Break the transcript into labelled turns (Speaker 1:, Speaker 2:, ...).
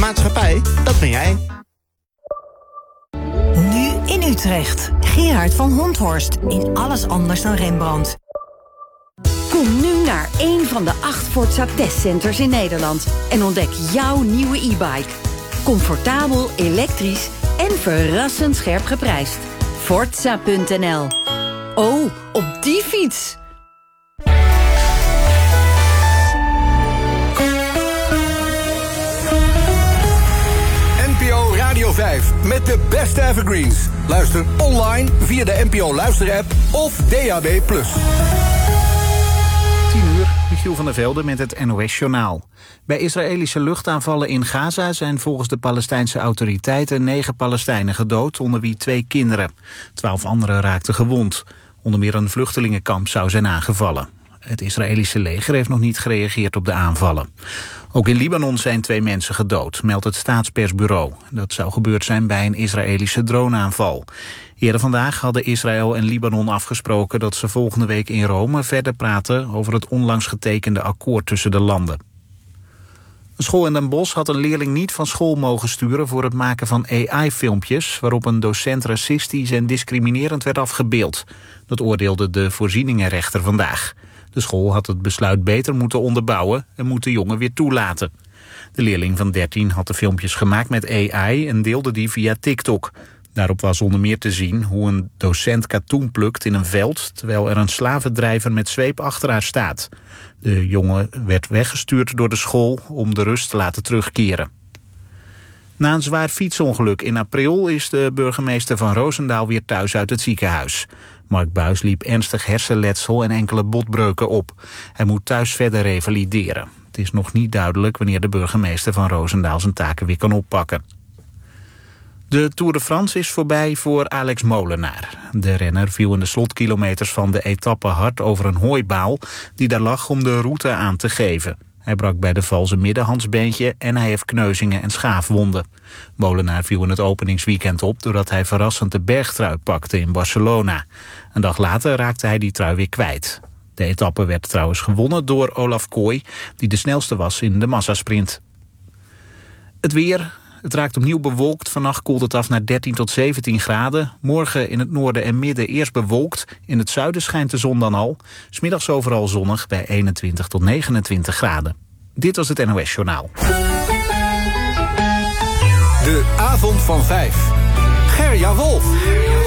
Speaker 1: Maatschappij, dat ben jij.
Speaker 2: Nu in Utrecht. Gerard van Honthorst in Alles anders dan Rembrandt.
Speaker 3: Kom nu naar een van de 8 Forza testcenters in Nederland en ontdek jouw nieuwe e-bike. Comfortabel, elektrisch en verrassend scherp geprijsd. Forza.nl. Oh, op die fiets!
Speaker 4: NPO Radio 5 met de beste evergreens. Luister online via de NPO Luister-app of DAB+.
Speaker 5: 10:00, Michiel van der Velde met het NOS-journaal. Bij Israëlische luchtaanvallen in Gaza zijn volgens de Palestijnse autoriteiten 9 Palestijnen gedood, onder wie 2 kinderen. 12 anderen raakten gewond. Onder meer een vluchtelingenkamp zou zijn aangevallen. Het Israëlische leger heeft nog niet gereageerd op de aanvallen. Ook in Libanon zijn 2 mensen gedood, meldt het staatspersbureau. Dat zou gebeurd zijn bij een Israëlische droneaanval. Eerder vandaag hadden Israël en Libanon afgesproken dat ze volgende week in Rome verder praten over het onlangs getekende akkoord tussen de landen. Een school in Den Bosch had een leerling niet van school mogen sturen voor het maken van AI-filmpjes, waarop een docent racistisch en discriminerend werd afgebeeld. Dat oordeelde de voorzieningenrechter vandaag. De school had het besluit beter moeten onderbouwen en moet de jongen weer toelaten. De leerling van 13 had de filmpjes gemaakt met AI en deelde die via TikTok. Daarop was onder meer te zien hoe een docent katoen plukt in een veld, terwijl er een slavendrijver met zweep achter haar staat. De jongen werd weggestuurd door de school om de rust te laten terugkeren. Na een zwaar fietsongeluk in april is de burgemeester van Roosendaal weer thuis uit het ziekenhuis. Mark Buijs liep ernstig hersenletsel en enkele botbreuken op. Hij moet thuis verder revalideren. Het is nog niet duidelijk wanneer de burgemeester van Roosendaal zijn taken weer kan oppakken. De Tour de France is voorbij voor Alex Molenaar. De renner viel in de slotkilometers van de etappe hard over een hooibaal die daar lag om de route aan te geven. Hij brak bij de val zijn middenhandsbeentje en hij heeft kneuzingen en schaafwonden. Molenaar viel in het openingsweekend op doordat hij verrassend de bergtrui pakte in Barcelona. Een dag later raakte hij die trui weer kwijt. De etappe werd trouwens gewonnen door Olaf Kooi, die de snelste was in de massasprint. Het weer. Het raakt opnieuw bewolkt. Vannacht koelt het af naar 13 tot 17 graden. Morgen in het noorden en midden eerst bewolkt. In het zuiden schijnt de zon dan al. 'S Middags overal zonnig bij 21 tot 29 graden. Dit was het NOS Journaal.
Speaker 4: De avond van 5. Gerja Wolf.